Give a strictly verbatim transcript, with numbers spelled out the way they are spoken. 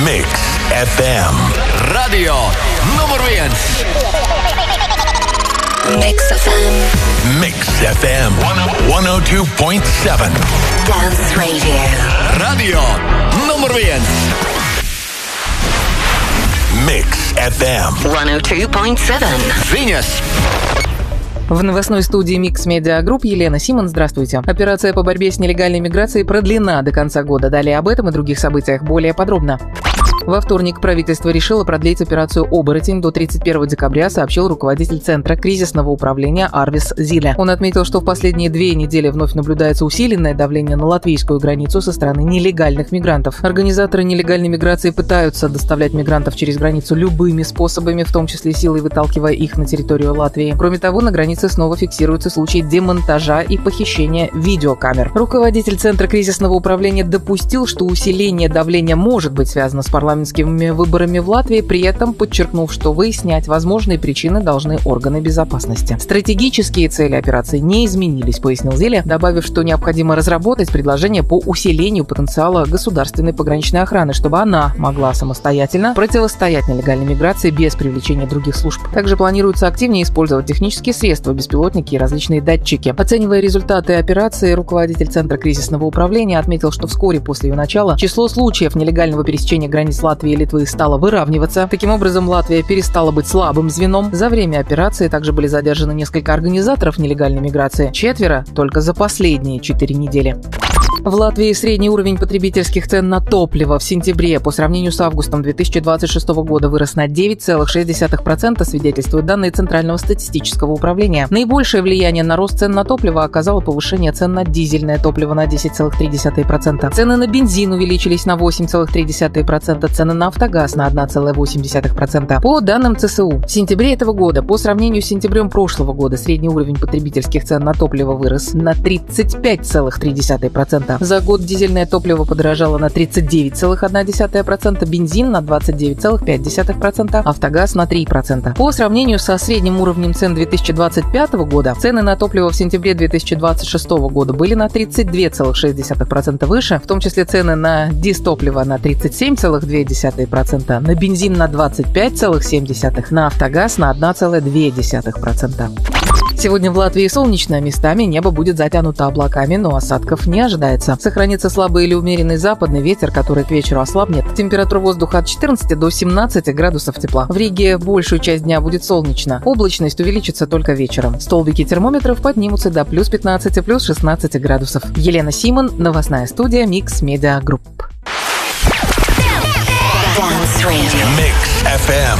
Mix эф эм. Radio nummer viens. Mix эф эм. Mix эф эм сто два и семь. Dance Radio. Radio nummer viens. Mix эф эм сто два и семь. Viņas. В новостной студии Mix Media Group Елена Симон. Здравствуйте. Операция по борьбе с нелегальной миграцией продлена до конца года. Далее об этом и других событиях более подробно. Во вторник правительство решило продлить операцию «Оборотень» до тридцать первого декабря, сообщил руководитель Центра кризисного управления Арвис Зиле. Он отметил, что в последние две недели вновь наблюдается усиленное давление на латвийскую границу со стороны нелегальных мигрантов. Организаторы нелегальной миграции пытаются доставлять мигрантов через границу любыми способами, в том числе силой выталкивая их на территорию Латвии. Кроме того, на границе снова фиксируются случаи демонтажа и похищения видеокамер. Руководитель Центра кризисного управления допустил, что усиление давления может быть связано с парламентскими выборами в Латвии, при этом подчеркнув, что выяснять возможные причины должны органы безопасности. Стратегические цели операции не изменились, пояснил Зиле, добавив, что необходимо разработать предложение по усилению потенциала государственной пограничной охраны, чтобы она могла самостоятельно противостоять нелегальной миграции без привлечения других служб. Также планируется активнее использовать технические средства, беспилотники и различные датчики. Оценивая результаты операции, руководитель Центра кризисного управления отметил, что вскоре после ее начала число случаев нелегального пересечения границ Латвии и Литвы стало выравниваться. Таким образом, Латвия перестала быть слабым звеном. За время операции также были задержаны несколько организаторов нелегальной миграции. Четверо только за последние четыре недели. В Латвии средний уровень потребительских цен на топливо в сентябре по сравнению с августом две тысячи двадцать шестого года вырос на девять целых шесть десятых процента, свидетельствуют данные Центрального статистического управления. Наибольшее влияние на рост цен на топливо оказало повышение цен на дизельное топливо на десять целых три десятых процента. Цены на бензин увеличились на восемь целых три десятых процента, цены на автогаз на один целых восемь десятых процента. По данным ЦСУ, в сентябре этого года по сравнению с сентябрем прошлого года средний уровень потребительских цен на топливо вырос на тридцать пять целых три десятых процента. За год дизельное топливо подорожало на тридцать девять целых одна десятая процента, бензин на двадцать девять целых пять десятых процента, автогаз на три процента. По сравнению со средним уровнем цен две тысячи двадцать пятого года, цены на топливо в сентябре две тысячи двадцать шестого года были на тридцать два целых шесть десятых процента выше, в том числе цены на дизтопливо на тридцать семь целых две десятых процента, на бензин на двадцать пять целых семь десятых процента, на автогаз на один целых две десятых процента. Сегодня в Латвии солнечно, местами небо будет затянуто облаками, но осадков не ожидается. Сохранится слабый или умеренный западный ветер, который к вечеру ослабнет. Температура воздуха от четырнадцати до семнадцати градусов тепла. В Риге большую часть дня будет солнечно. Облачность увеличится только вечером. Столбики термометров поднимутся до плюс пятнадцати, плюс шестнадцати градусов. Елена Симон, новостная студия Mix Media Group. Mix эф эм.